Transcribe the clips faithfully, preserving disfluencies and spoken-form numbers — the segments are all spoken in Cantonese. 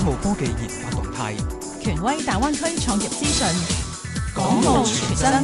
務科技研發動態， 權威大灣區創業資訊， 港澳全真。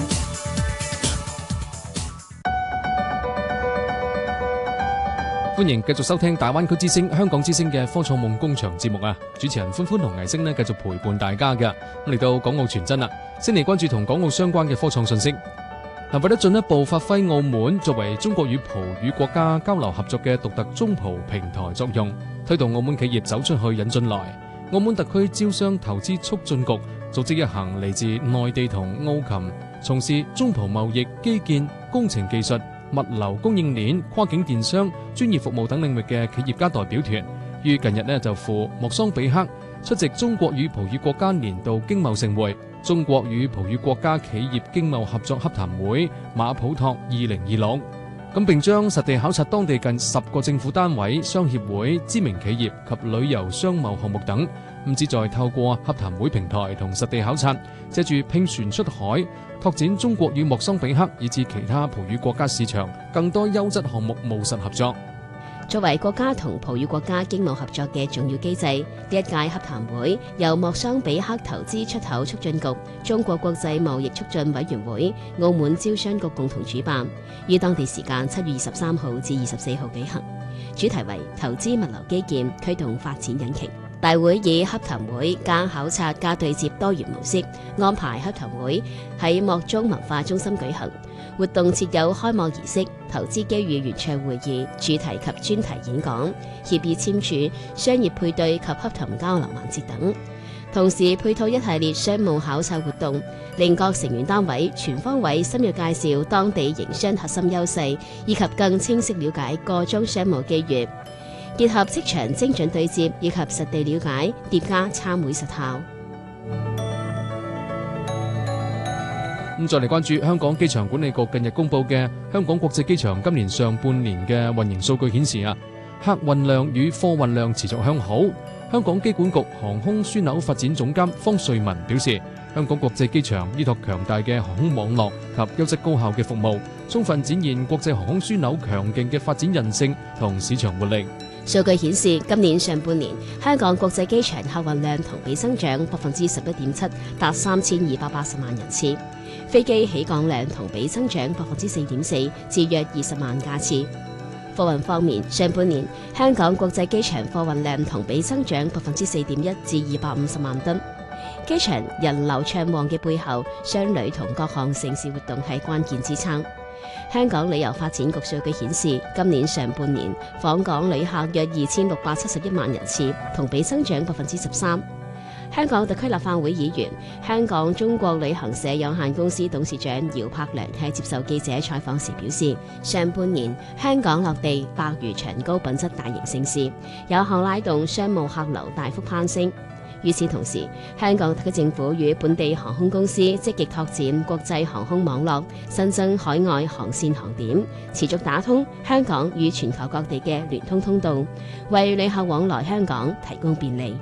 歡迎繼續收聽大灣區之聲、香港之聲嘅科創夢工場節目啊！主持人歡歡同藝星呢繼續陪伴大家嘅。咁嚟到港澳全真啦，先嚟關注同港澳相關嘅科創信息。嗱，為咗進一步發揮澳門作為中國與葡語國家交流合作嘅獨特中葡平台作用，推動澳門企業走出去引進來，澳門特區招商投資促進局組織一行嚟自內地同澳琴從事中葡貿易、基建、工程技術、物流供應鏈、跨境電商、專業服務等領域嘅企業家代表團，於近日呢就赴莫桑比克出席中國與葡語國家年度經貿盛會、中國與葡語國家企業經貿合作洽談會馬普托二零二六，咁並將實地考察當地近十個政府單位、商協會、知名企業及旅遊商貿項目等，咁旨在透過洽談會平台同實地考察，借住拼船出海，拓展中國與莫桑比克以至其他葡語國家市場更多優質項目務實合作。 作為國家同葡語國家經貿合作嘅重要機制，呢一屆洽談會由莫桑比克投資出口促進局、中國國際貿易促進委員會、澳門招商局共同主辦，於當地時間七月二十三號至二十四號舉行。主題為投資物流基建，驅動發展引擎。大會以洽談會加考察加對接多元模式安排洽談會喺莫中文化中心舉行，活動設有開幕儀式、投資機遇圓桌會議、主題及專題演講、協議簽署、商業配對及洽談交流環節等，同時配套一系列商務考察活動，令各成員單位全方位深入介紹當地營商核心優勢，以及更清晰了解個中商務機遇，結合職場精準對接以及實地了解，疊加參會實效。 咁再嚟關注香港機場管理局近日公布嘅香港國際機場今年上半年嘅運營數據顯示啊，客運量與貨運量持續向好。香港機管局航空樞紐發展總監方瑞文表示，香港國際機場依託強大嘅航空網絡及優質高效嘅服務，充分展現國際航空樞紐強勁嘅發展韌性同市場活力。 數據顯示，今年上半年香港國際機場客運量同比增長百分之十一點七，達三千二百八十萬人次；飛機起降量同比增長百分之四點四，至約二十萬架次。貨運方面，上半年香港國際機場貨運量同比增長百分之四點一，至二百五十萬噸。機場人流暢旺嘅背後，商旅同各項盛事活動係關鍵支撐。香港旅遊發展局數據顯示，今年上半年訪港旅客約二千六百七十一萬人次，同比增長百分之十三。香港特區立法會議員、香港中國旅行社有限公司董事長姚柏良喺接受記者採訪時表示，上半年香港落地百餘場高品質大型盛事，有效拉動商務客流大幅攀升。與此同時，香港特區政府與本地航空公司積極拓展國際航空網絡，新增海外航線航點，持續打通香港與全球各地嘅聯通通道，為旅客往來香港提供便利。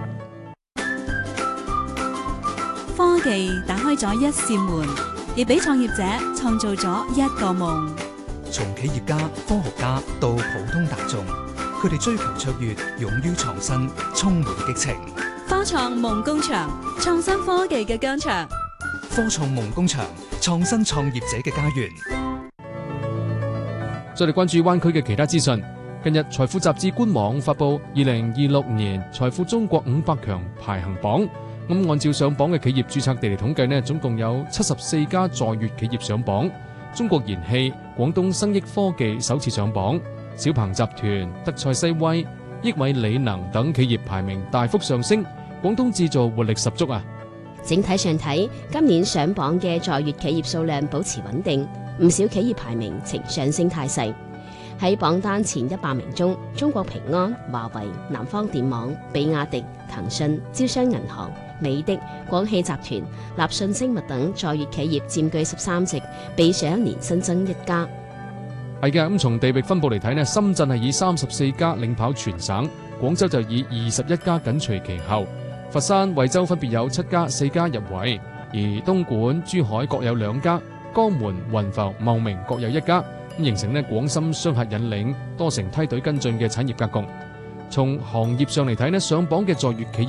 科技打開咗一扇門，亦俾創業者創造咗一個夢。 從企業家、科學家到普通大眾，佢哋追求卓越，勇於創新，充滿激情。 科創夢工場，創新科技嘅疆場。 科創夢工場，創新創業者嘅家園。 再嚟關注灣區嘅其他資訊。近日財富雜誌官網發布二零二六年財富中國五百強排行榜。咁按照上榜嘅企業註冊地嚟統計呢，總共有七十四家在粵企業上榜。中國燃氣、廣東生益科技首次上榜，小鵬集團、德賽西威、億偉理能等企業排名大幅上升。廣東製造活力十足啊！ 整體上睇，今年上榜嘅在粵企業數量保持穩定，唔少企業排名呈上升態勢。喺榜單前一百名中，中國平安、華為、南方電網、比亞迪、騰訊、招商銀行、美的、廣汽集團、立訊精密等在粵企業佔據十三席，比上一年新增一家。 係嘅，咁從地域分佈嚟睇呢，深圳係以三十四家領跑全省，廣州就以二十一家緊隨其後。佛山、惠州分別有七家、四家入圍，而東莞、珠海各有兩家，江門、雲浮、茂名各有一家，咁形成呢廣深雙核引領、多城梯隊跟進嘅產業格局。從行業上嚟睇呢，上榜嘅在粵企業